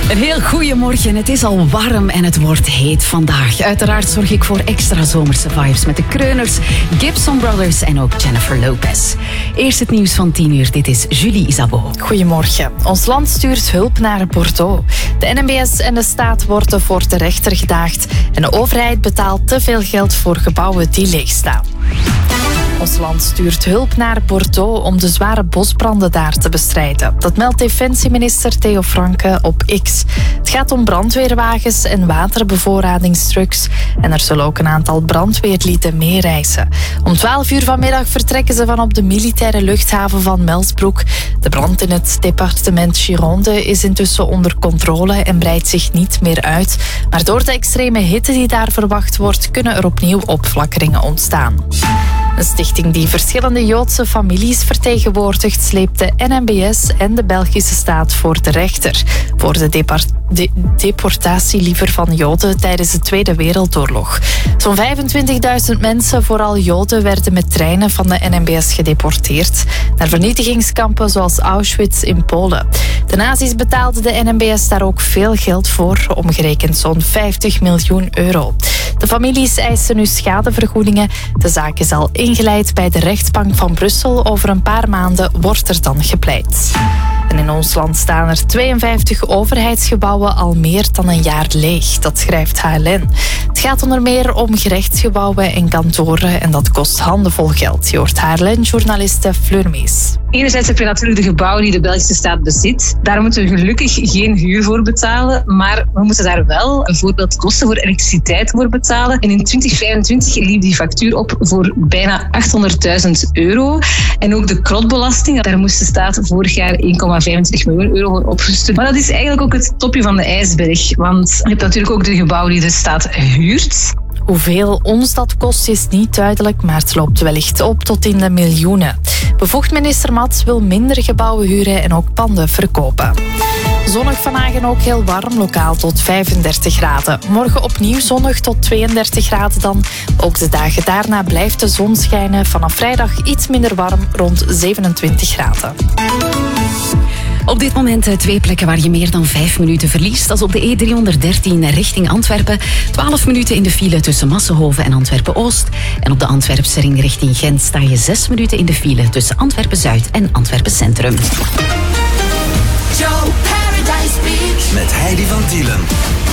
Een heel goeiemorgen. Het is al warm en het wordt heet vandaag. Uiteraard zorg ik voor extra zomerse vibes met de Kreuners, Gibson Brothers en ook Jennifer Lopez. Eerst het nieuws van 10 uur. Dit is Julie Isabeau. Goedemorgen. Ons land stuurt hulp naar Bordeaux. De NMBS en de staat worden voor de rechter gedaagd. En de overheid betaalt te veel geld voor gebouwen die leegstaan. Ons land stuurt hulp naar Bordeaux om de zware bosbranden daar te bestrijden. Dat meldt defensieminister Theo Franke op X. Het gaat om brandweerwagens en waterbevoorradingstrucks. En er zullen ook een aantal brandweerlieden meereizen. Om 12 uur vanmiddag vertrekken ze van op de militaire luchthaven van Melsbroek. De brand in het departement Gironde is intussen onder controle en breidt zich niet meer uit. Maar door de extreme hitte die daar verwacht wordt, kunnen er opnieuw opflakkeringen ontstaan. Een stichting die verschillende Joodse families vertegenwoordigt, sleept de NMBS en de Belgische staat voor de rechter. Voor de deportatie van Joden tijdens de Tweede Wereldoorlog. Zo'n 25.000 mensen, vooral Joden, werden met treinen van de NMBS gedeporteerd naar vernietigingskampen zoals Auschwitz in Polen. De nazi's betaalden de NMBS daar ook veel geld voor, omgerekend zo'n 50 miljoen euro. De families eisen nu schadevergoedingen. De zaak is al ingeleid bij de rechtbank van Brussel. Over een paar maanden wordt er dan gepleit. En in ons land staan er 52 overheidsgebouwen al meer dan een jaar leeg. Dat schrijft HLN. Het gaat onder meer om gerechtsgebouwen en kantoren en dat kost handenvol geld. Je hoort HLN-journaliste Fleur Mees. Enerzijds heb je natuurlijk de gebouwen die de Belgische staat bezit. Daar moeten we gelukkig geen huur voor betalen, maar we moeten daar wel bijvoorbeeld kosten voor elektriciteit voor betalen. En in 2025 liep die factuur op voor bijna 800.000 euro. En ook de krotbelasting, daar moest de staat vorig jaar 1,25 miljoen euro voor opgestuurd. Maar dat is eigenlijk ook het topje van de ijsberg, want je hebt natuurlijk ook de gebouwen die de staat huurt. Hoeveel ons dat kost is niet duidelijk, maar het loopt wellicht op tot in de miljoenen. Bevoegd minister Mats wil minder gebouwen huren en ook panden verkopen. Zonnig vandaag en ook heel warm, lokaal tot 35 graden. Morgen opnieuw zonnig tot 32 graden dan. Ook de dagen daarna blijft de zon schijnen. Vanaf vrijdag iets minder warm, rond 27 graden. Op dit moment 2 plekken waar je meer dan 5 minuten verliest. Dat is op de E313 richting Antwerpen. 12 minuten in de file tussen Massenhoven en Antwerpen-Oost. En op de Antwerpse ring richting Gent sta je 6 minuten in de file tussen Antwerpen-Zuid en Antwerpen-Centrum. Met Heidi van Tielen.